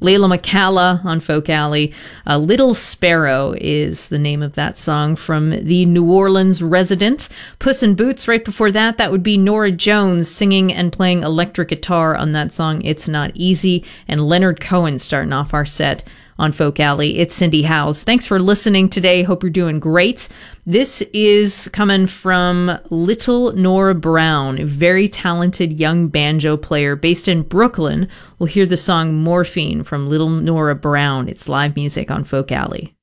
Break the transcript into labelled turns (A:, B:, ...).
A: Layla McCalla on Folk Alley. Little Sparrow is the name of that song from the New Orleans Resident. Puss in Boots right before that. That would be Nora Jones singing and playing electric guitar on that song, It's Not Easy. And Leonard Cohen starting off our set on Folk Alley. It's Cindy Howes. Thanks for listening today. Hope you're doing great. This is coming from Little Nora Brown, a very talented young banjo player based in Brooklyn. We'll hear the song Morphine from Little Nora Brown. It's live music on Folk Alley.